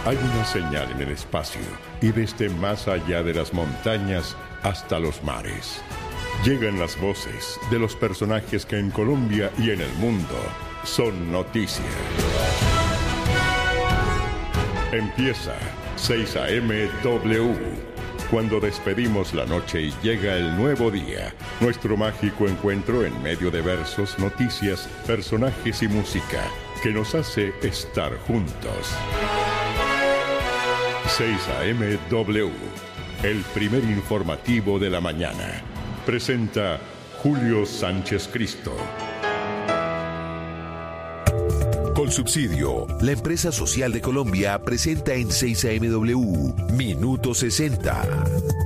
Hay una señal en el espacio y desde más allá de las montañas hasta los mares. Llegan las voces de los personajes que en Colombia y en el mundo son noticia. Empieza 6 AM W. Cuando despedimos la noche y llega el nuevo día, nuestro mágico encuentro en medio de versos, noticias, personajes y música que nos hace estar juntos. 6 AM W, el primer informativo de la mañana. Presenta Julio Sánchez Cristo. Colsubsidio, la empresa social de Colombia, presenta en 6 AMW, Minuto 60.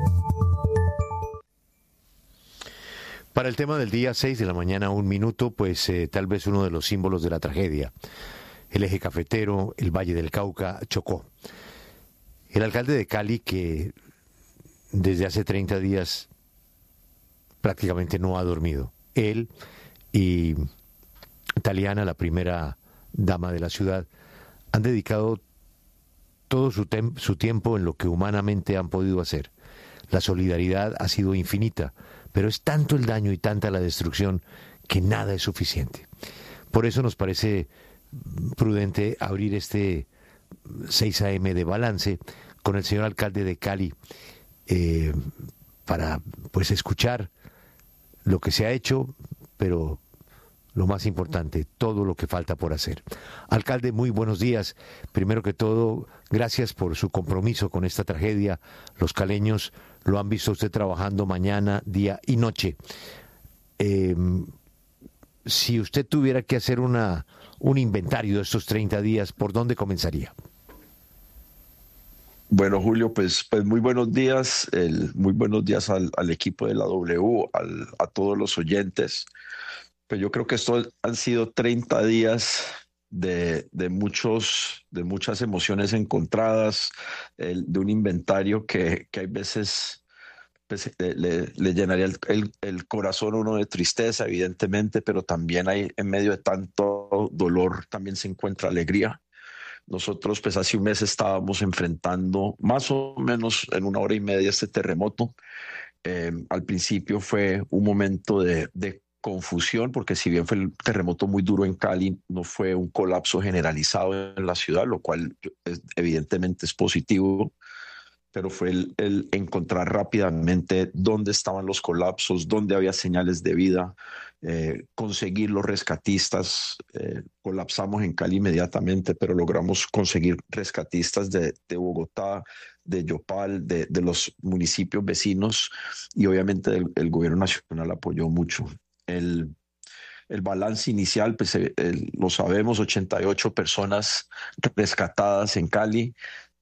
Para el tema del día, 6 de la mañana, 1 minuto, pues tal vez uno de los símbolos de la tragedia. El eje cafetero, el Valle del Cauca, Chocó. El alcalde de Cali, que desde hace 30 días prácticamente no ha dormido. Él y Taliana, la primera dama de la ciudad, han dedicado todo su tiempo en lo que humanamente han podido hacer. La solidaridad ha sido infinita, pero es tanto el daño y tanta la destrucción que nada es suficiente. Por eso nos parece prudente abrir este 6 AM de balance con el señor alcalde de Cali para pues escuchar lo que se ha hecho, pero lo más importante, todo lo que falta por hacer. Alcalde, muy buenos días. Primero que todo, gracias por su compromiso con esta tragedia. Los caleños lo han visto usted trabajando mañana, día y noche. Si usted tuviera que hacer un inventario de estos 30 días, ¿por dónde comenzaría? Bueno, Julio, pues muy buenos días. Muy buenos días al equipo de la W, a todos los oyentes. Pues yo creo que estos han sido 30 días de muchas emociones encontradas, de un inventario que hay veces pues, le llenaría el corazón a uno de tristeza, evidentemente, pero también hay, en medio de tanto dolor, también se encuentra alegría. Nosotros pues hace un mes estábamos enfrentando más o menos en 1 hora y media este terremoto. Al principio fue un momento de confusión, porque si bien fue el terremoto muy duro en Cali, no fue un colapso generalizado en la ciudad, lo cual evidentemente es positivo, pero fue el encontrar rápidamente dónde estaban los colapsos, dónde había señales de vida, conseguir los rescatistas. Colapsamos en Cali inmediatamente, pero logramos conseguir rescatistas de Bogotá, de Yopal, de los municipios vecinos, y obviamente el gobierno nacional apoyó mucho. El balance inicial, pues lo sabemos, 88 personas rescatadas en Cali,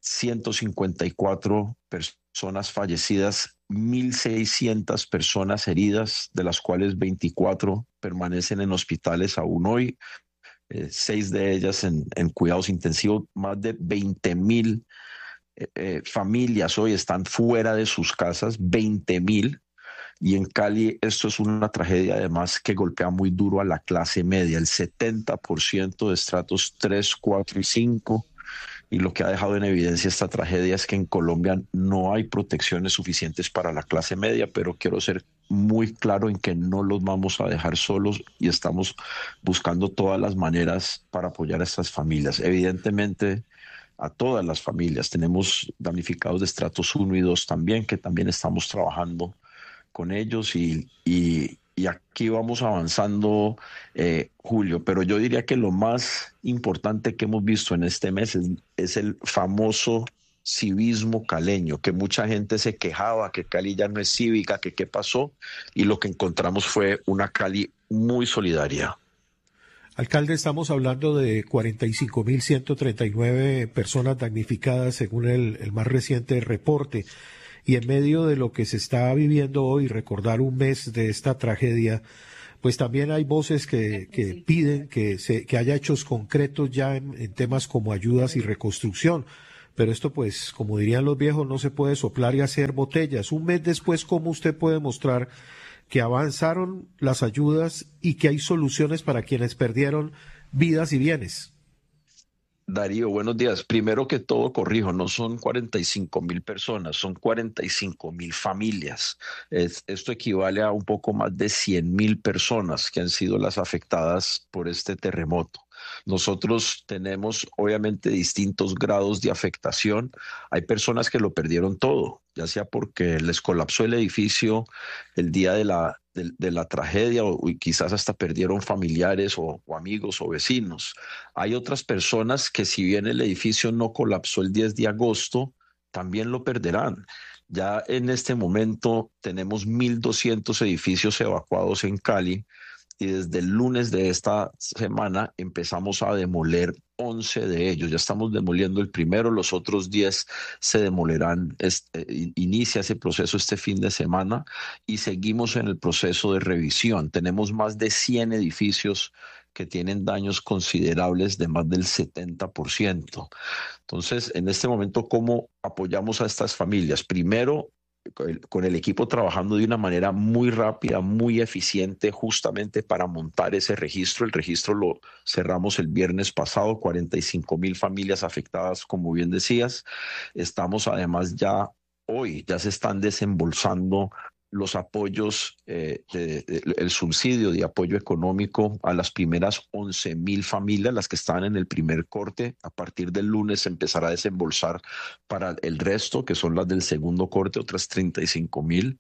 154 personas fallecidas, 1.600 personas heridas, de las cuales 24 permanecen en hospitales aún hoy, 6 de ellas en cuidados intensivos. Más de 20.000 familias hoy están fuera de sus casas, 20.000. Y en Cali esto es una tragedia además que golpea muy duro a la clase media, el 70% de estratos 3, 4 y 5. Y lo que ha dejado en evidencia esta tragedia es que en Colombia no hay protecciones suficientes para la clase media, pero quiero ser muy claro en que no los vamos a dejar solos y estamos buscando todas las maneras para apoyar a estas familias. Evidentemente, a todas las familias. Tenemos damnificados de estratos 1 y 2 también, que también estamos trabajando con ellos y aquí vamos avanzando, Julio, pero yo diría que lo más importante que hemos visto en este mes es el famoso civismo caleño, que mucha gente se quejaba que Cali ya no es cívica, que qué pasó, y lo que encontramos fue una Cali muy solidaria. Alcalde, estamos hablando de 45.139 personas damnificadas según el más reciente reporte. Y en medio de lo que se está viviendo hoy, recordar un mes de esta tragedia, pues también hay voces que piden que haya hechos concretos ya en temas como ayudas y reconstrucción. Pero esto, pues, como dirían los viejos, no se puede soplar y hacer botellas. Un mes después, ¿cómo usted puede mostrar que avanzaron las ayudas y que hay soluciones para quienes perdieron vidas y bienes? Darío, buenos días. Primero que todo, corrijo, no son 45.000 personas, son 45.000 familias. Esto equivale a un poco más de 100.000 personas que han sido las afectadas por este terremoto. Nosotros tenemos obviamente distintos grados de afectación. Hay personas que lo perdieron todo, ya sea porque les colapsó el edificio el día de la tragedia y quizás hasta perdieron familiares o amigos o vecinos. Hay otras personas que si bien el edificio no colapsó el 10 de agosto, también lo perderán. Ya en este momento tenemos 1.200 edificios evacuados en Cali y desde el lunes de esta semana empezamos a demoler 11 de ellos. Ya estamos demoliendo el primero, los otros 10 se demolerán. Inicia ese proceso este fin de semana y seguimos en el proceso de revisión. Tenemos más de 100 edificios que tienen daños considerables de más del 70%. Entonces, en este momento, ¿cómo apoyamos a estas familias? Primero, con el equipo trabajando de una manera muy rápida, muy eficiente, justamente para montar ese registro. El registro lo cerramos el viernes pasado, 45.000 familias afectadas, como bien decías. Estamos además ya se están desembolsando los apoyos, el subsidio de apoyo económico a las primeras 11.000 familias, las que estaban en el primer corte. A partir del lunes se empezará a desembolsar para el resto, que son las del segundo corte, otras 35.000.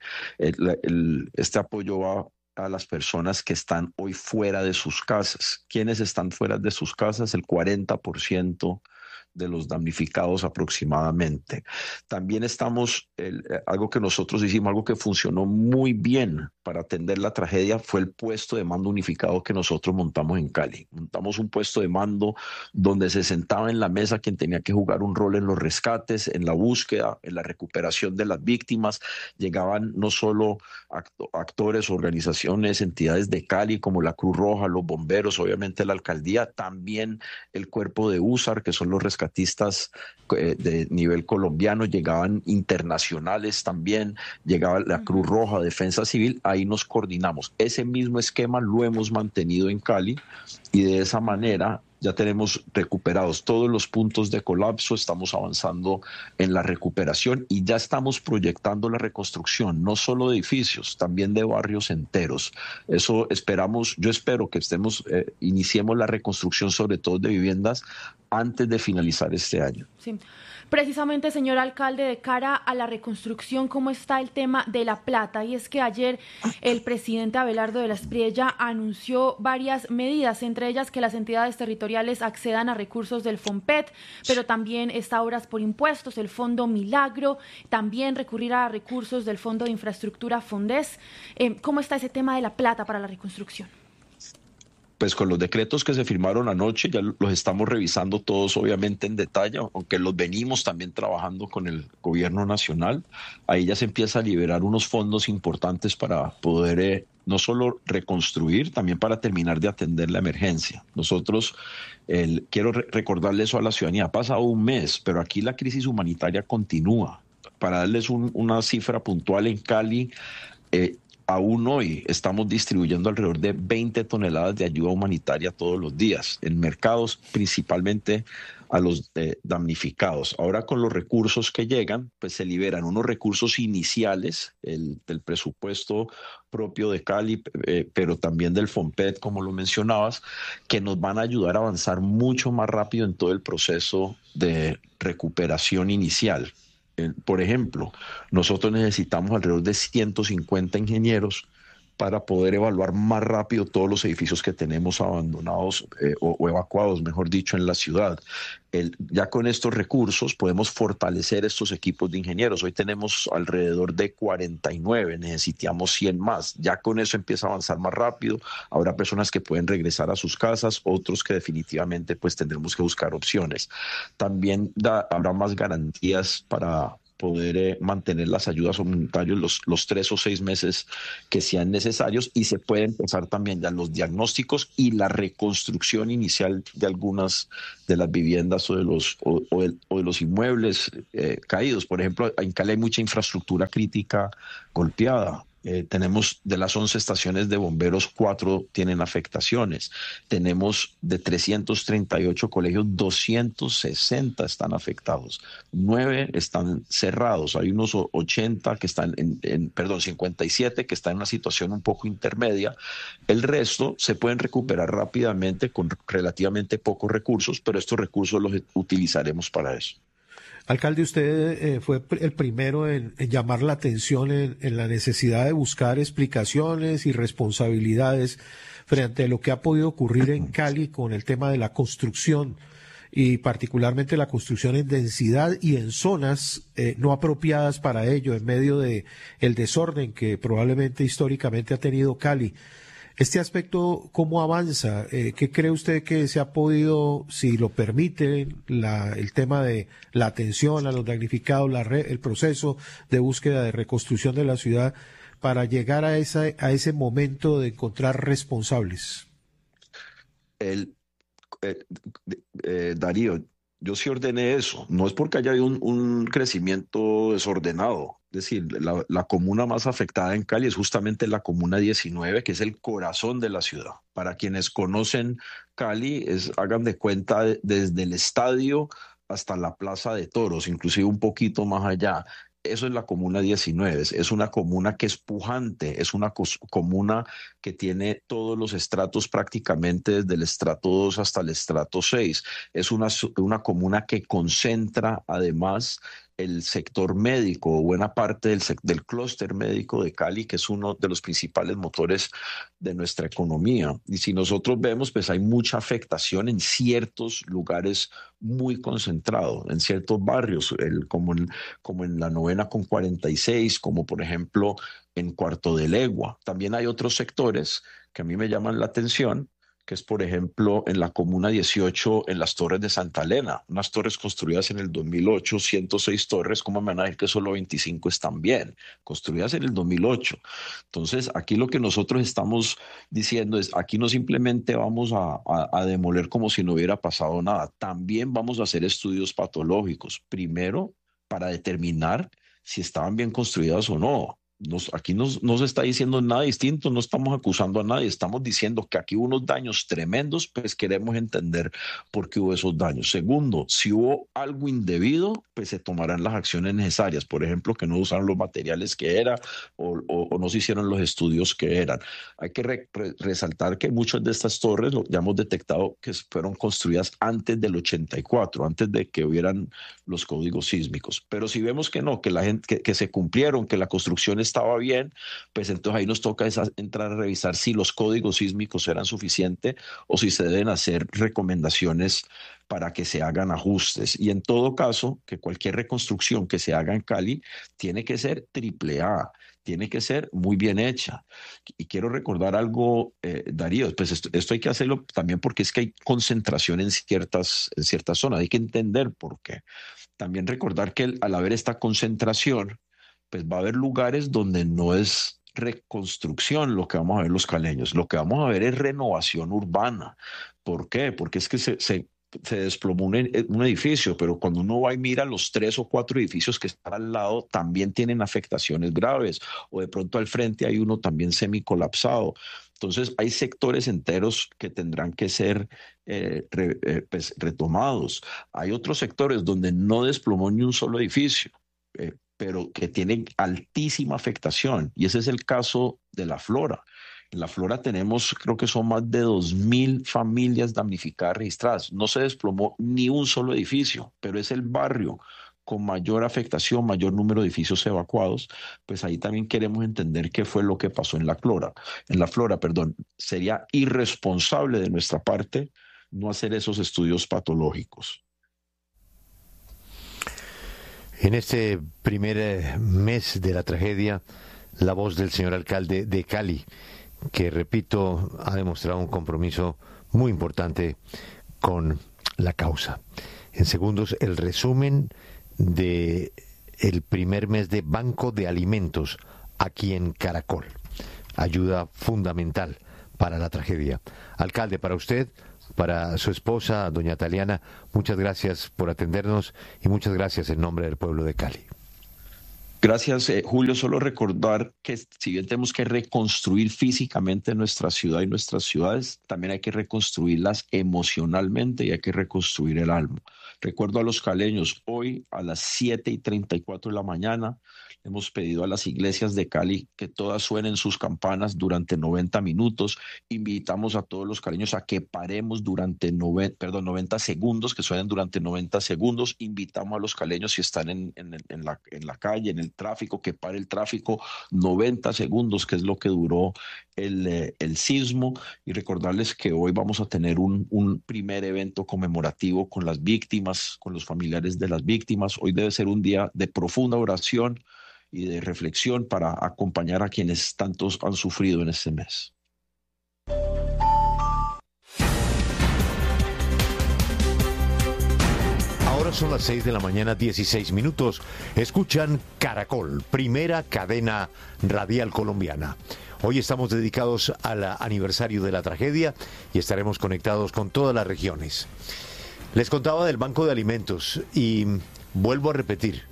Este apoyo va a las personas que están hoy fuera de sus casas. ¿Quiénes están fuera de sus casas? El 40% de los damnificados aproximadamente. También estamos, algo que nosotros hicimos, algo que funcionó muy bien para atender la tragedia, fue el puesto de mando unificado que nosotros montamos en Cali. Montamos un puesto de mando donde se sentaba en la mesa quien tenía que jugar un rol en los rescates, en la búsqueda, en la recuperación de las víctimas. Llegaban no solo actores, organizaciones, entidades de Cali como la Cruz Roja, los bomberos, obviamente la alcaldía, también el cuerpo de USAR, que son los rescatistas de nivel colombiano, llegaban internacionales también, llegaba la Cruz Roja, Defensa Civil, ahí nos coordinamos. Ese mismo esquema lo hemos mantenido en Cali y de esa manera ya tenemos recuperados todos los puntos de colapso, estamos avanzando en la recuperación y ya estamos proyectando la reconstrucción, no solo de edificios, también de barrios enteros. Eso esperamos, yo espero que iniciemos la reconstrucción sobre todo de viviendas antes de finalizar este año. Sí. Precisamente, señor alcalde, de cara a la reconstrucción, ¿cómo está el tema de la plata? Y es que ayer el presidente Abelardo de la Espriella anunció varias medidas, entre ellas que las entidades territoriales accedan a recursos del FOMPET, pero también está Obras por Impuestos, el Fondo Milagro, también recurrir a recursos del Fondo de Infraestructura FONDES. ¿Cómo está ese tema de la plata para la reconstrucción? Pues con los decretos que se firmaron anoche ya los estamos revisando todos obviamente en detalle, aunque los venimos también trabajando con el gobierno nacional. Ahí ya se empieza a liberar unos fondos importantes para poder no solo reconstruir, también para terminar de atender la emergencia. Nosotros, quiero recordarle eso a la ciudadanía, ha pasado un mes, pero aquí la crisis humanitaria continúa. Para darles una cifra puntual, en Cali, aún hoy estamos distribuyendo alrededor de 20 toneladas de ayuda humanitaria todos los días en mercados, principalmente a los damnificados. Ahora con los recursos que llegan, pues se liberan unos recursos iniciales del presupuesto propio de Cali, pero también del FOMPET, como lo mencionabas, que nos van a ayudar a avanzar mucho más rápido en todo el proceso de recuperación inicial. Por ejemplo, nosotros necesitamos alrededor de 150 ingenieros para poder evaluar más rápido todos los edificios que tenemos abandonados o evacuados, mejor dicho, en la ciudad. Ya con estos recursos podemos fortalecer estos equipos de ingenieros. Hoy tenemos alrededor de 49, necesitamos 100 más. Ya con eso empieza a avanzar más rápido. Habrá personas que pueden regresar a sus casas, otros que definitivamente pues tendremos que buscar opciones. También habrá más garantías para poder mantener las ayudas humanitarias los 3 o 6 meses que sean necesarios, y se puede empezar también ya los diagnósticos y la reconstrucción inicial de algunas de las viviendas o de los inmuebles caídos. Por ejemplo, en Cali hay mucha infraestructura crítica golpeada. Tenemos de las 11 estaciones de bomberos, 4 tienen afectaciones. Tenemos de 338 colegios, 260 están afectados. 9 están cerrados. Hay unos 80 que están 57 que están en una situación un poco intermedia. El resto se pueden recuperar rápidamente con relativamente pocos recursos, pero estos recursos los utilizaremos para eso. Alcalde, usted fue el primero en llamar la atención en la necesidad de buscar explicaciones y responsabilidades frente a lo que ha podido ocurrir en Cali con el tema de la construcción y particularmente la construcción en densidad y en zonas no apropiadas para ello, en medio de el desorden que probablemente históricamente ha tenido Cali. Este aspecto, ¿cómo avanza? ¿Qué cree usted que se ha podido, si lo permite, el tema de la atención a los damnificados, el proceso de búsqueda de reconstrucción de la ciudad para llegar a ese momento de encontrar responsables? Darío, yo sí ordené eso. No es porque haya habido un crecimiento desordenado. Es decir, la comuna más afectada en Cali es justamente la comuna 19, que es el corazón de la ciudad. Para quienes conocen Cali, hagan de cuenta desde el estadio hasta la plaza de toros, inclusive un poquito más allá. Eso es la comuna 19, es una comuna que es pujante, es una comuna que tiene todos los estratos prácticamente desde el estrato 2 hasta el estrato 6. Es una comuna que concentra además el sector médico, buena parte del clúster médico de Cali, que es uno de los principales motores de nuestra economía. Y si nosotros vemos, pues hay mucha afectación en ciertos lugares muy concentrados, en ciertos barrios, como en la 9ª con 46, como por ejemplo en Cuarto de Legua. También hay otros sectores que a mí me llaman la atención, que es, por ejemplo, en la Comuna 18, en las Torres de Santa Elena, unas torres construidas en el 2008, 106 torres, ¿cómo me van a decir que solo 25 están bien? Construidas en el 2008. Entonces, aquí lo que nosotros estamos diciendo es, aquí no simplemente vamos a demoler como si no hubiera pasado nada, también vamos a hacer estudios patológicos, primero para determinar si estaban bien construidas o no. Aquí no se está diciendo nada distinto, no estamos acusando a nadie, estamos diciendo que aquí hubo unos daños tremendos, pues queremos entender por qué hubo esos daños. Segundo, si hubo algo indebido, pues se tomarán las acciones necesarias, por ejemplo, que no usaron los materiales que era o no se hicieron los estudios que eran. Hay que resaltar que muchas de estas torres ya hemos detectado que fueron construidas antes del 84, antes de que hubieran los códigos sísmicos. Pero si vemos que no, que la gente que se cumplieron, que la construcción estaba bien, pues entonces ahí nos toca entrar a revisar si los códigos sísmicos eran suficientes o si se deben hacer recomendaciones para que se hagan ajustes. Y en todo caso, que cualquier reconstrucción que se haga en Cali tiene que ser AAA, tiene que ser muy bien hecha. Y quiero recordar algo, Darío, pues esto hay que hacerlo también porque es que hay concentración en ciertas zonas, hay que entender por qué. También recordar que al haber esta concentración, pues va a haber lugares donde no es reconstrucción lo que vamos a ver los caleños, lo que vamos a ver es renovación urbana. ¿Por qué? Porque es que se desplomó un edificio, pero cuando uno va y mira los 3 o 4 edificios que están al lado, también tienen afectaciones graves, o de pronto al frente hay uno también semicolapsado. Entonces hay sectores enteros que tendrán que ser pues, retomados. Hay otros sectores donde no desplomó ni un solo edificio, pero que tienen altísima afectación, y ese es el caso de La Flora. En La Flora tenemos, creo que son más de 2.000 familias damnificadas registradas. No se desplomó ni un solo edificio, pero es el barrio con mayor afectación, mayor número de edificios evacuados. Pues ahí también queremos entender qué fue lo que pasó en La Flora. Sería irresponsable de nuestra parte no hacer esos estudios patológicos. En este primer mes de la tragedia, la voz del señor alcalde de Cali, que, repito, ha demostrado un compromiso muy importante con la causa. En segundos, el resumen de el primer mes de Banco de Alimentos aquí en Caracol. Ayuda fundamental para la tragedia. Alcalde, para usted, para su esposa, doña Taliana, muchas gracias por atendernos y muchas gracias en nombre del pueblo de Cali. Gracias, Julio. Solo recordar que si bien tenemos que reconstruir físicamente nuestra ciudad y nuestras ciudades, también hay que reconstruirlas emocionalmente y hay que reconstruir el alma. Recuerdo a los caleños, hoy a las 7:34 de la mañana, hemos pedido a las iglesias de Cali que todas suenen sus campanas durante 90 minutos. Invitamos a todos los caleños a que paremos durante 90 segundos, que suenen durante 90 segundos. Invitamos a los caleños, si están en la calle, en el tráfico, que pare el tráfico 90 segundos, que es lo que duró el sismo. Y recordarles que hoy vamos a tener un primer evento conmemorativo con las víctimas, con los familiares de las víctimas. Hoy debe ser un día de profunda oración y de reflexión para acompañar a quienes tantos han sufrido en este mes. Ahora son las 6 de la mañana, 16 minutos. Escuchan Caracol, primera cadena radial colombiana. Hoy estamos dedicados al aniversario de la tragedia y estaremos conectados con todas las regiones. Les contaba del Banco de Alimentos y vuelvo a repetir.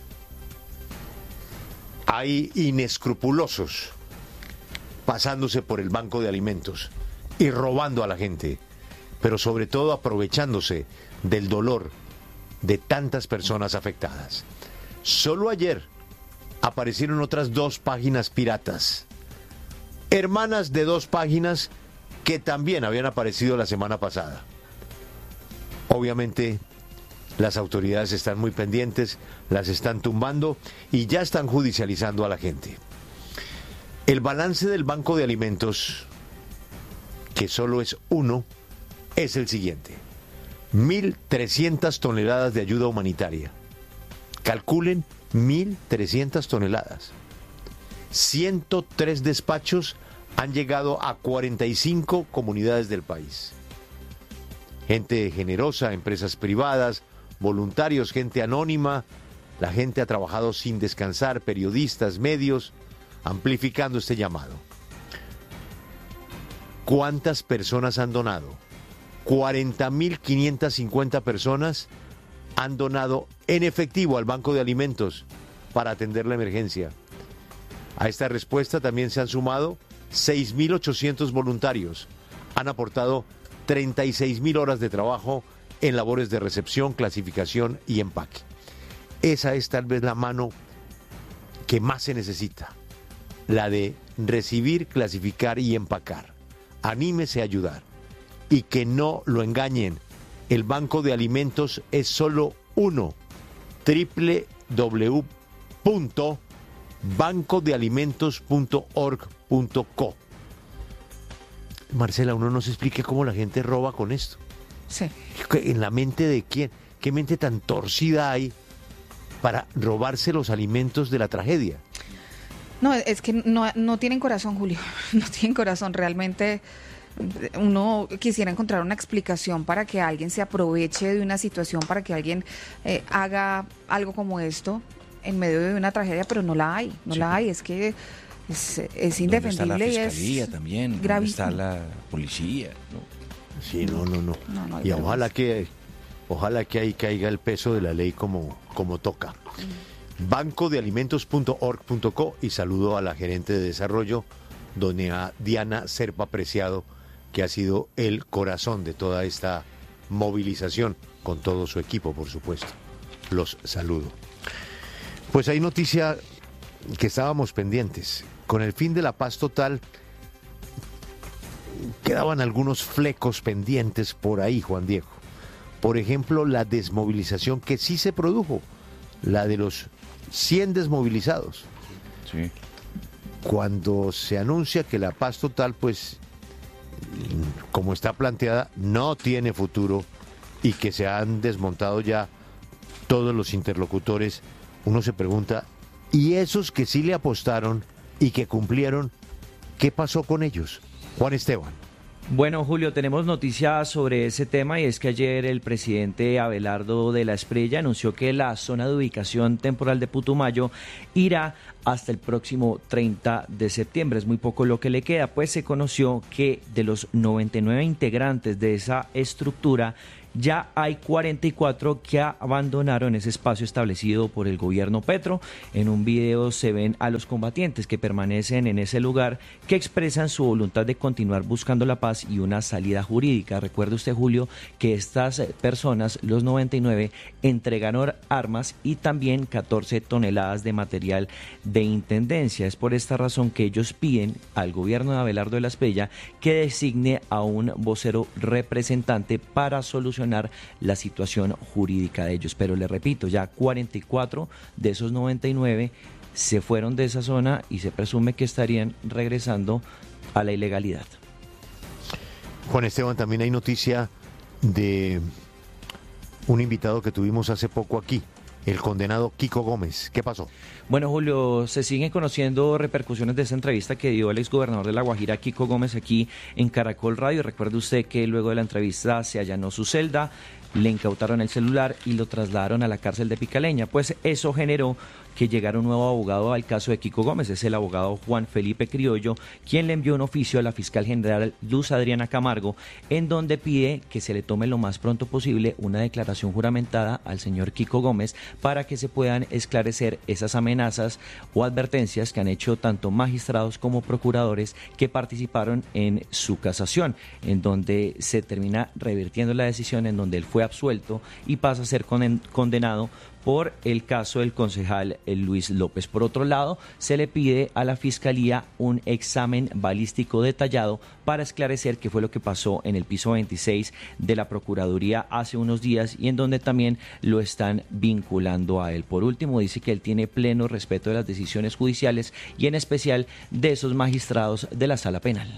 Hay inescrupulosos pasándose por el Banco de Alimentos y robando a la gente, pero sobre todo aprovechándose del dolor de tantas personas afectadas. Solo ayer aparecieron otras 2 páginas piratas, hermanas de 2 páginas que también habían aparecido la semana pasada. Obviamente las autoridades están muy pendientes, las están tumbando y ya están judicializando a la gente. El balance del Banco de Alimentos, que solo es uno, es el siguiente: 1.300 toneladas de ayuda humanitaria. Calculen 1.300 toneladas. 103 despachos han llegado a 45 comunidades del país. Gente generosa, empresas privadas, voluntarios, gente anónima. La gente ha trabajado sin descansar, periodistas, medios, amplificando este llamado. ¿Cuántas personas han donado? 40.550 personas han donado en efectivo al Banco de Alimentos para atender la emergencia. A esta respuesta también se han sumado 6.800 voluntarios. Han aportado 36.000 horas de trabajo en labores de recepción, clasificación y empaque. Esa es tal vez la mano que más se necesita, la de recibir, clasificar y empacar. Anímese a ayudar y que no lo engañen. El Banco de Alimentos es solo uno: www.bancodealimentos.org.co. Marcela, uno no se explica cómo la gente roba con esto. Sí. ¿En la mente de quién? ¿Qué mente tan torcida hay para robarse los alimentos de la tragedia? No, es que no tienen corazón, Julio. No tienen corazón. Realmente uno quisiera encontrar una explicación para que alguien se aproveche de una situación, para que alguien haga algo como esto en medio de una tragedia, pero no la hay. No la hay. Es que es indefendible y es fiscalía también, gravísimo. está la policía, ¿no? Sí, no. Y ojalá que ahí caiga el peso de la ley como toca. Bancodealimentos.org.co. Y saludo a la gerente de desarrollo, doña Diana Serpa Preciado, que ha sido el corazón de toda esta movilización, con todo su equipo, por supuesto. Los saludo. Pues hay noticia que estábamos pendientes. Con el fin de la paz total, quedaban algunos flecos pendientes por ahí, Juan Diego. Por ejemplo, la desmovilización que sí se produjo, la de los 100 desmovilizados. Sí. Cuando se anuncia que la paz total, pues, como está planteada, no tiene futuro y que se han desmontado ya todos los interlocutores, uno se pregunta, ¿y esos que sí le apostaron y que cumplieron, qué pasó con ellos? Juan Esteban. Bueno, Julio, tenemos noticias sobre ese tema y es que ayer el presidente Abelardo de la Espriella anunció que la zona de ubicación temporal de Putumayo irá hasta el próximo 30 de septiembre. Es muy poco lo que le queda, pues se conoció que de los 99 integrantes de esa estructura, ya hay 44 que abandonaron ese espacio establecido por el gobierno Petro. En un video se ven a los combatientes que permanecen en ese lugar, que expresan su voluntad de continuar buscando la paz y una salida jurídica. Recuerde usted, Julio, que estas personas, los 99, entregaron armas y también 14 toneladas de material de intendencia. Es por esta razón que ellos piden al gobierno de Abelardo de la Espriella que designe a un vocero representante para solucionar la situación jurídica de ellos. Pero le repito, ya 44 de esos 99 se fueron de esa zona y se presume que estarían regresando a la ilegalidad. Juan Esteban, también hay noticia de un invitado que tuvimos hace poco aquí, el condenado Kiko Gómez. ¿Qué pasó? Bueno, Julio, se siguen conociendo repercusiones de esa entrevista que dio el exgobernador de La Guajira, Kiko Gómez, aquí en Caracol Radio. Recuerde usted que luego de la entrevista se allanó su celda, le incautaron el celular y lo trasladaron a la cárcel de Picaleña. Pues eso generó que llegara un nuevo abogado al caso de Kiko Gómez. Es el abogado Juan Felipe Criollo, quien le envió un oficio a la fiscal general Luz Adriana Camargo, en donde pide que se le tome lo más pronto posible una declaración juramentada al señor Kiko Gómez para que se puedan esclarecer esas amenazas o advertencias que han hecho tanto magistrados como procuradores que participaron en su casación, en donde se termina revirtiendo la decisión, en donde él fue absuelto y pasa a ser condenado por el caso del concejal Luis López. Por otro lado, se le pide a la Fiscalía un examen balístico detallado para esclarecer qué fue lo que pasó en el piso 26 de la Procuraduría hace unos días y en donde también lo están vinculando a él. Por último, dice que él tiene pleno respeto de las decisiones judiciales y en especial de esos magistrados de la Sala Penal.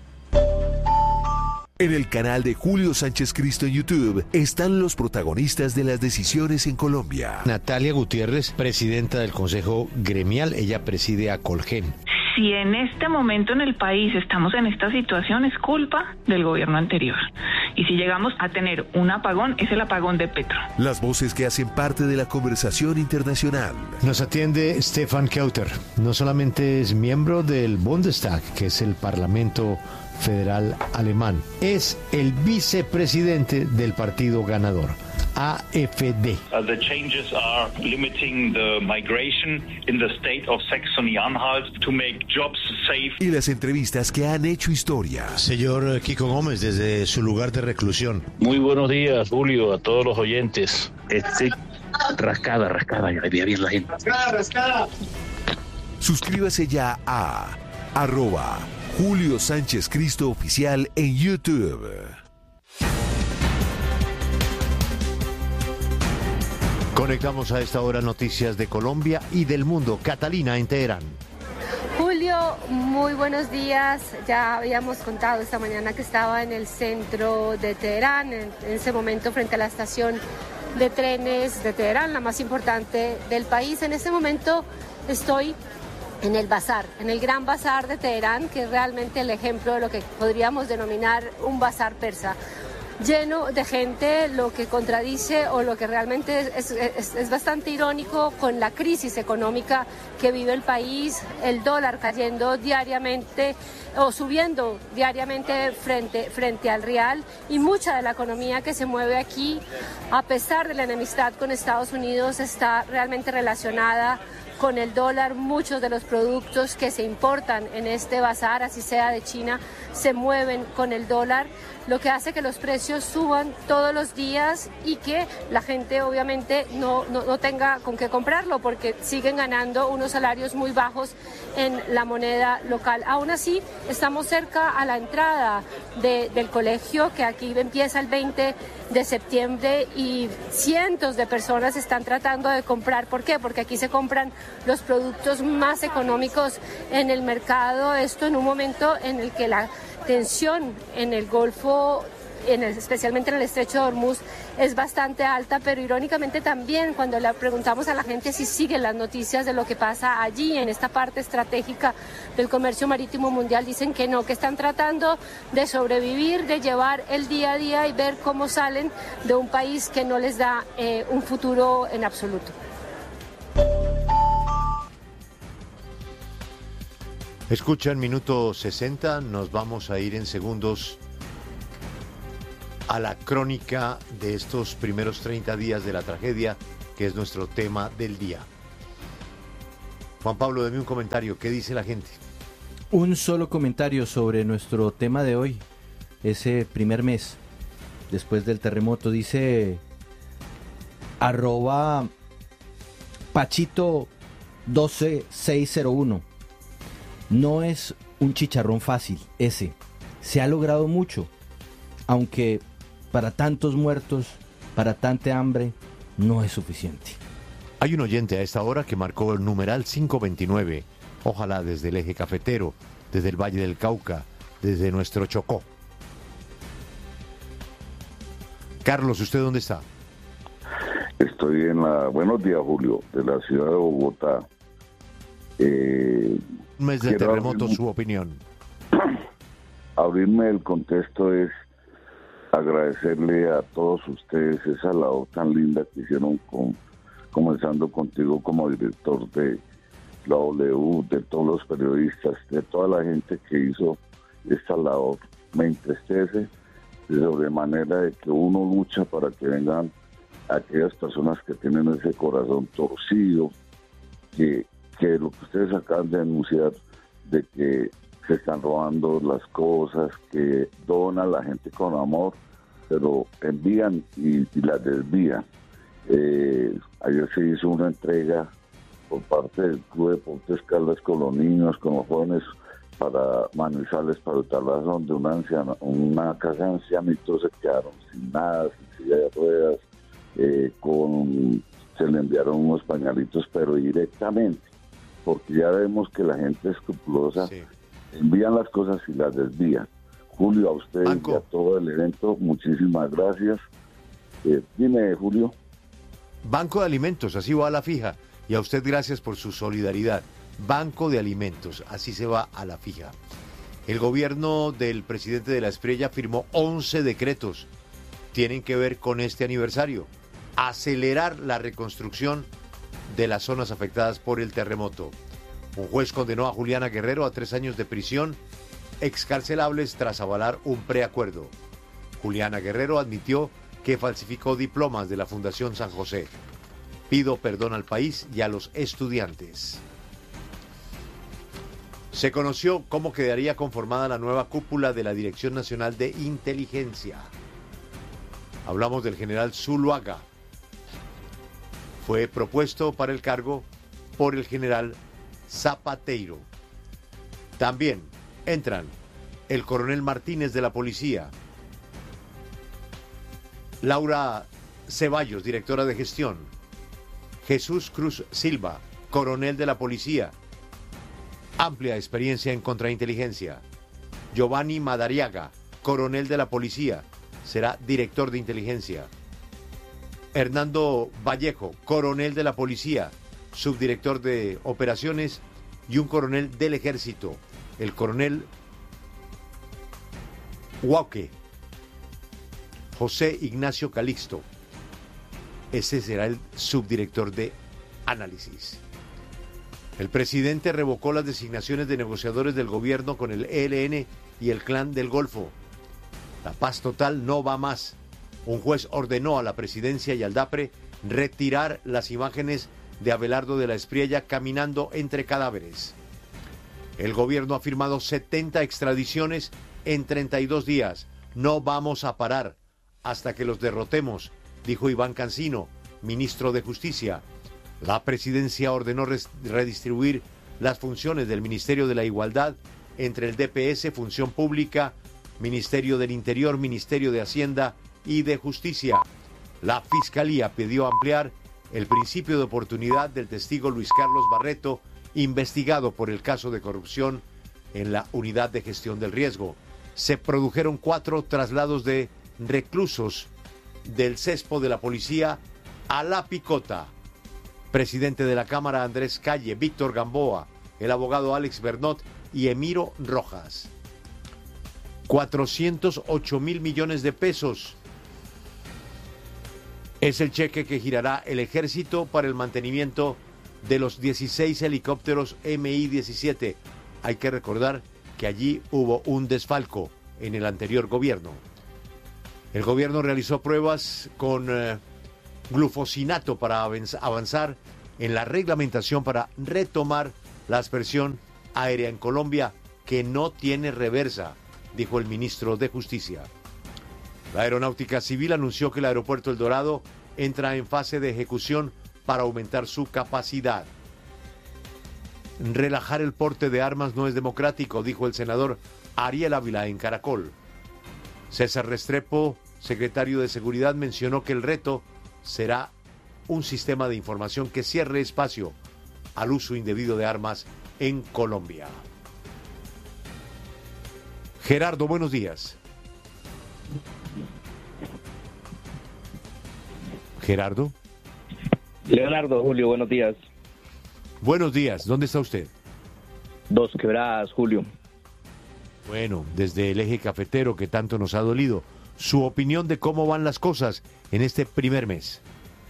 En el canal de Julio Sánchez Cristo en YouTube están los protagonistas de las decisiones en Colombia. Natalia Gutiérrez, presidenta del Consejo Gremial, ella preside a Colgen. Si en este momento en el país estamos en esta situación, es culpa del gobierno anterior. Y si llegamos a tener un apagón, es el apagón de Petro. Las voces que hacen parte de la conversación internacional. Nos atiende Stefan Kauter. No solamente es miembro del Bundestag, que es el Parlamento Federal Alemán, es el vicepresidente del partido ganador, AfD. The changes are limiting the migration in the state of Saxony-Anhalt to make jobs safe. Y las entrevistas que han hecho historia. Señor Kiko Gómez, desde su lugar de reclusión. Muy buenos días, Julio, a todos los oyentes. Rascada, ya le veía bien la gente. Rascada. Suscríbase ya a @Julio Sánchez Cristo Oficial en YouTube. Conectamos a esta hora noticias de Colombia y del mundo. Catalina en Teherán. Julio, muy buenos días. Ya habíamos contado esta mañana que estaba en el centro de Teherán, en ese momento frente a la estación de trenes de Teherán, la más importante del país. En este momento estoy en el bazar, en el gran bazar de Teherán, que es realmente el ejemplo de lo que podríamos denominar un bazar persa, lleno de gente, lo que contradice o lo que realmente es bastante irónico con la crisis económica que vive el país, el dólar cayendo diariamente o subiendo diariamente frente al real, y mucha de la economía que se mueve aquí, a pesar de la enemistad con Estados Unidos, está realmente relacionada con el dólar. Muchos de los productos que se importan en este bazar, así sea de China, se mueven con el dólar, lo que hace que los precios suban todos los días y que la gente obviamente no tenga con qué comprarlo, porque siguen ganando unos salarios muy bajos en la moneda local. Aún así, estamos cerca a la entrada del colegio, que aquí empieza el 20 de septiembre, y cientos de personas están tratando de comprar. ¿Por qué? Porque aquí se compran los productos más económicos en el mercado, esto en un momento en el que la tensión en el Golfo, especialmente en el estrecho de Hormuz, es bastante alta, pero irónicamente también cuando le preguntamos a la gente si siguen las noticias de lo que pasa allí, en esta parte estratégica del comercio marítimo mundial, dicen que no, que están tratando de sobrevivir, de llevar el día a día y ver cómo salen de un país que no les da un futuro en absoluto. Escuchan minuto 60, nos vamos a ir en segundos a la crónica de estos primeros 30 días de la tragedia, que es nuestro tema del día. Juan Pablo, deme un comentario. ¿Qué dice la gente? Un solo comentario sobre nuestro tema de hoy, ese primer mes después del terremoto. Dice @Pachito12601. No es un chicharrón fácil ese. Se ha logrado mucho, aunque para tantos muertos, para tanta hambre, no es suficiente. Hay un oyente a esta hora que marcó el numeral 529. Ojalá desde el eje cafetero, desde el Valle del Cauca, desde nuestro Chocó. Carlos, ¿usted dónde está? Estoy buenos días, Julio, de la ciudad de Bogotá. Un mes de terremoto, su opinión. Abrirme el contexto es agradecerle a todos ustedes esa labor tan linda que hicieron, comenzando contigo como director de la W, de todos los periodistas, de toda la gente que hizo esta labor. Me entristece de sobremanera de que uno lucha para que vengan aquellas personas que tienen ese corazón torcido, que lo que ustedes acaban de denunciar, de que se están robando las cosas, que dona la gente con amor, pero envían y las desvían. Ayer se hizo una entrega por parte del Club de Deportes Caldas con los niños, con los jóvenes, para Manizales, para el Talazo, donde una casa de ancianitos se quedaron sin nada, sin silla de ruedas, se le enviaron unos pañalitos, pero directamente, porque ya vemos que la gente escrupulosa envían las cosas y las desvían. Julio, a usted y a todo el evento, muchísimas gracias. Dime, Julio. Banco de Alimentos, así va a la fija. Y a usted gracias por su solidaridad. Banco de Alimentos, así se va a la fija. El gobierno del presidente de la Espriella firmó 11 decretos. Tienen que ver con este aniversario. Acelerar la reconstrucción de las zonas afectadas por el terremoto. Un juez condenó a Juliana Guerrero a 3 años de prisión excarcelables tras avalar un preacuerdo. Juliana Guerrero admitió que falsificó diplomas de la Fundación San José. Pido perdón al país y a los estudiantes. Se conoció cómo quedaría conformada la nueva cúpula de la Dirección Nacional de Inteligencia. Hablamos del general Zuluaga. Fue propuesto para el cargo por el general Zapateiro. También entran el coronel Martínez de la Policía, Laura Ceballos, directora de gestión, Jesús Cruz Silva, coronel de la Policía, amplia experiencia en contrainteligencia, Giovanni Madariaga, coronel de la Policía, será director de inteligencia, Hernando Vallejo, coronel de la Policía, subdirector de operaciones, y un coronel del Ejército, el coronel Huauque, José Ignacio Calixto. Ese será el subdirector de análisis. El presidente revocó las designaciones de negociadores del gobierno con el ELN y el Clan del Golfo. La paz total no va más. Un juez ordenó a la presidencia y al DAPRE retirar las imágenes de Abelardo de la Espriella caminando entre cadáveres. El gobierno ha firmado 70 extradiciones en 32 días. No vamos a parar hasta que los derrotemos, dijo Iván Cancino, ministro de Justicia. La presidencia ordenó redistribuir las funciones del Ministerio de la Igualdad entre el DPS, Función Pública, Ministerio del Interior, Ministerio de Hacienda y de Justicia. La Fiscalía pidió ampliar el principio de oportunidad del testigo Luis Carlos Barreto, investigado por el caso de corrupción en la Unidad de Gestión del Riesgo. Se produjeron 4 traslados de reclusos del CESPO de la Policía a La Picota. Presidente de la Cámara Andrés Calle, Víctor Gamboa, el abogado Alex Bernot y Emiro Rojas. 408.000 millones de pesos es el cheque que girará el Ejército para el mantenimiento de los 16 helicópteros Mi-17. Hay que recordar que allí hubo un desfalco en el anterior gobierno. El gobierno realizó pruebas con glufosinato para avanzar en la reglamentación para retomar la aspersión aérea en Colombia, que no tiene reversa, dijo el ministro de Justicia. La Aeronáutica Civil anunció que el aeropuerto El Dorado entra en fase de ejecución para aumentar su capacidad. Relajar el porte de armas no es democrático, dijo el senador Ariel Ávila en Caracol. César Restrepo, secretario de Seguridad, mencionó que el reto será un sistema de información que cierre espacio al uso indebido de armas en Colombia. Gerardo, buenos días. Gerardo. Leonardo, Julio, buenos días. Buenos días, ¿dónde está usted? Dos Quebradas, Julio. Bueno, desde el eje cafetero que tanto nos ha dolido, su opinión de cómo van las cosas en este primer mes.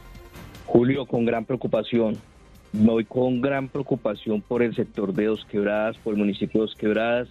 Julio, con gran preocupación. Voy con gran preocupación por el sector de Dos Quebradas, por el municipio de Dos Quebradas.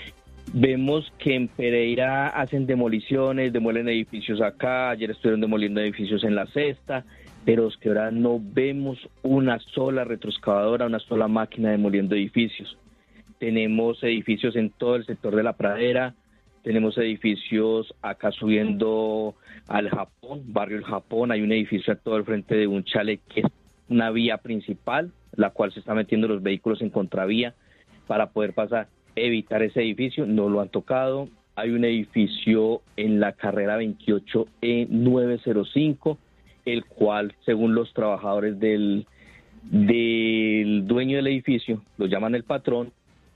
Vemos que en Pereira hacen demoliciones, demuelen edificios acá, ayer estuvieron demoliendo edificios en La Cesta, pero Dos Quebradas no vemos una sola retroexcavadora, una sola máquina demoliendo edificios. Tenemos edificios en todo el sector de La Pradera, tenemos edificios acá subiendo al Japón, barrio El Japón, hay un edificio a todo el frente de un chalet que es una vía principal, la cual se está metiendo los vehículos en contravía para poder pasar, evitar ese edificio, no lo han tocado. Hay un edificio en la carrera 28E 905, el cual, según los trabajadores del dueño del edificio, lo llaman el patrón,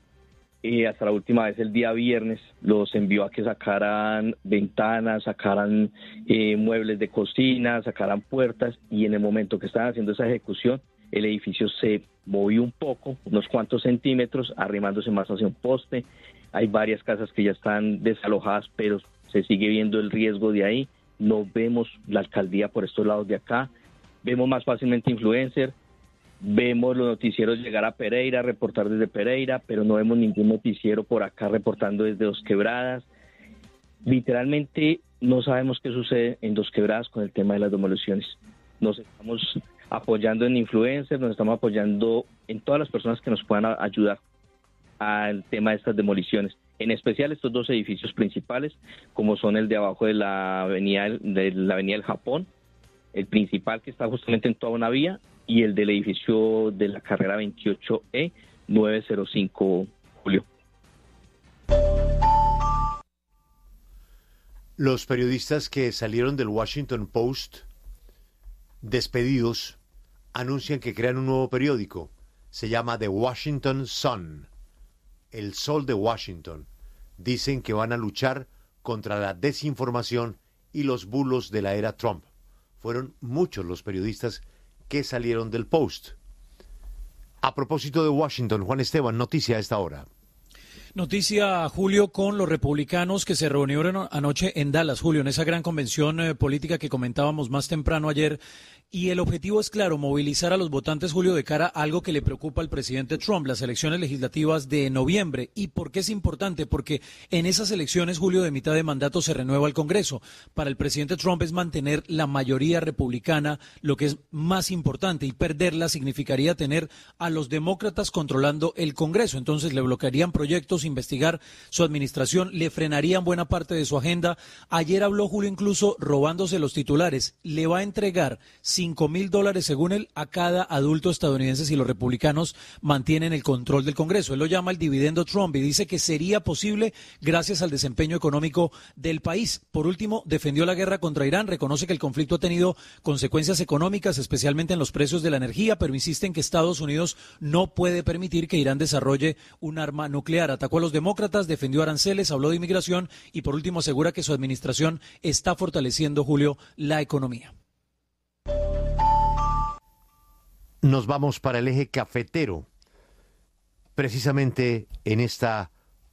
hasta la última vez el día viernes los envió a que sacaran ventanas, sacaran muebles de cocina, sacaran puertas, y en el momento que estaban haciendo esa ejecución el edificio se movió un poco, unos cuantos centímetros, arrimándose más hacia un poste. Hay varias casas que ya están desalojadas, pero se sigue viendo el riesgo de ahí. No vemos la alcaldía por estos lados de acá, vemos más fácilmente influencer, vemos los noticieros llegar a Pereira, reportar desde Pereira, pero no vemos ningún noticiero por acá reportando desde Dos Quebradas. Literalmente no sabemos qué sucede en Dos Quebradas con el tema de las demoliciones. Nos estamos apoyando en influencers, nos estamos apoyando en todas las personas que nos puedan ayudar al tema de estas demoliciones, en especial estos dos edificios principales, como son el de abajo de la avenida del Japón, el principal que está justamente en toda una vía, y el del edificio de la carrera 28E 905, Julio. Los periodistas que salieron del Washington Post despedidos anuncian que crean un nuevo periódico. Se llama The Washington Sun, el Sol de Washington. Dicen que van a luchar contra la desinformación y los bulos de la era Trump. Fueron muchos los periodistas que salieron del Post. A propósito de Washington, Juan Esteban, noticia a esta hora. Noticia, Julio, con los republicanos que se reunieron anoche en Dallas, Julio, en esa gran convención política que comentábamos más temprano ayer. Y el objetivo es claro, movilizar a los votantes, Julio, de cara a algo que le preocupa al presidente Trump, las elecciones legislativas de noviembre. ¿Y por qué es importante? Porque en esas elecciones, Julio, de mitad de mandato se renueva el Congreso. Para el presidente Trump es mantener la mayoría republicana, lo que es más importante, y perderla significaría tener a los demócratas controlando el Congreso. Entonces le bloquearían proyectos, investigar su administración, le frenarían buena parte de su agenda. Ayer habló, Julio, incluso robándose los titulares. Le va a entregar $5,000, según él, a cada adulto estadounidense si los republicanos mantienen el control del Congreso. Él lo llama el dividendo Trump y dice que sería posible gracias al desempeño económico del país. Por último, defendió la guerra contra Irán, reconoce que el conflicto ha tenido consecuencias económicas, especialmente en los precios de la energía, pero insiste en que Estados Unidos no puede permitir que Irán desarrolle un arma nuclear. Atacó a los demócratas, defendió aranceles, habló de inmigración y por último asegura que su administración está fortaleciendo, Julio, la economía. Nos vamos para el eje cafetero, precisamente en esta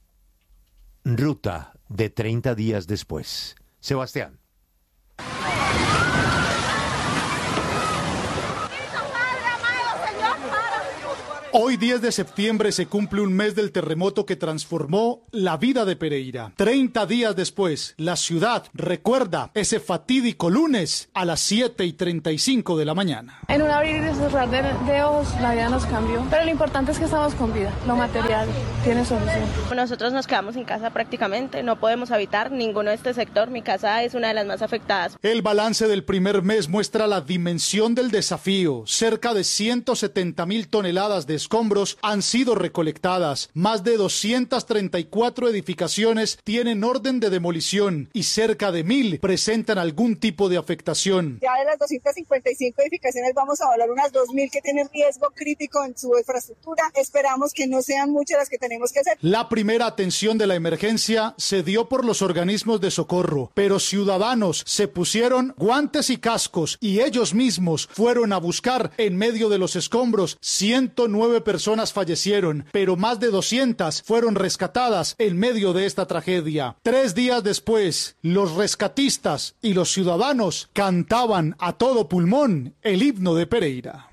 ruta de 30 días después. Sebastián. Hoy 10 de septiembre se cumple un mes del terremoto que transformó la vida de Pereira. 30 días después, la ciudad recuerda ese fatídico lunes a las 7:35 de la mañana. En un abrir y cerrar de ojos, la vida nos cambió. Pero lo importante es que estamos con vida. Lo material tiene solución. Nosotros nos quedamos sin casa prácticamente. No podemos habitar ninguno de este sector. Mi casa es una de las más afectadas. El balance del primer mes muestra la dimensión del desafío. Cerca de 170.000 toneladas de escombros han sido recolectadas. Más de 234 edificaciones tienen orden de demolición y cerca de 1.000 presentan algún tipo de afectación. Ya de las 255 edificaciones vamos a evaluar unas 2.000 que tienen riesgo crítico en su infraestructura. Esperamos que no sean muchas las que tenemos que hacer. La primera atención de la emergencia se dio por los organismos de socorro, pero ciudadanos se pusieron guantes y cascos y ellos mismos fueron a buscar en medio de los escombros. 109 personas fallecieron, pero más de 200 fueron rescatadas en medio de esta tragedia. 3 días después, los rescatistas y los ciudadanos cantaban a todo pulmón el himno de Pereira.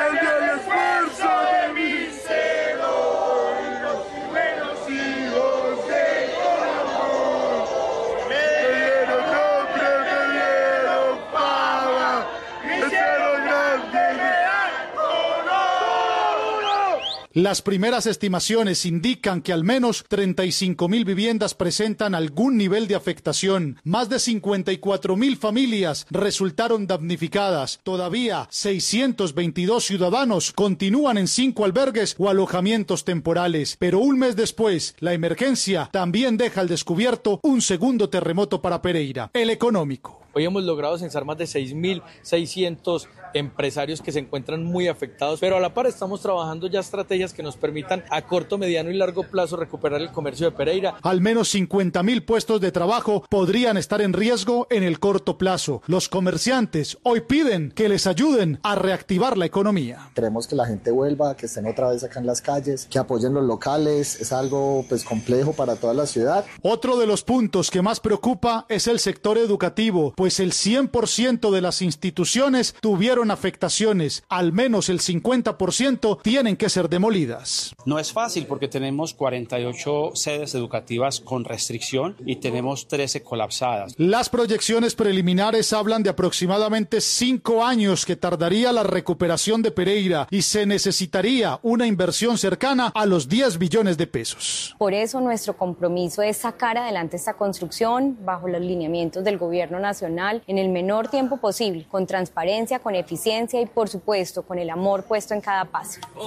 Las primeras estimaciones indican que al menos 35.000 viviendas presentan algún nivel de afectación. Más de 54.000 familias resultaron damnificadas. Todavía 622 ciudadanos continúan en 5 albergues o alojamientos temporales. Pero un mes después, la emergencia también deja al descubierto un segundo terremoto para Pereira, el económico. Hoy hemos logrado censar más de 6.600 empresarios que se encuentran muy afectados, pero a la par estamos trabajando ya estrategias que nos permitan a corto, mediano y largo plazo recuperar el comercio de Pereira. Al menos 50.000 puestos de trabajo podrían estar en riesgo en el corto plazo. Los comerciantes hoy piden que les ayuden a reactivar la economía. Queremos que la gente vuelva, que estén otra vez acá en las calles, que apoyen los locales. Es algo complejo para toda la ciudad. Otro de los puntos que más preocupa es el sector educativo, pues el 100% de las instituciones tuvieron afectaciones, al menos el 50% tienen que ser demolidas. No es fácil porque tenemos 48 sedes educativas con restricción y tenemos 13 colapsadas. Las proyecciones preliminares hablan de aproximadamente 5 años que tardaría la recuperación de Pereira y se necesitaría una inversión cercana a los 10 billones de pesos. Por eso nuestro compromiso es sacar adelante esta construcción bajo los lineamientos del Gobierno Nacional en el menor tiempo posible, con transparencia, con eficiencia y por supuesto con el amor puesto en cada paso.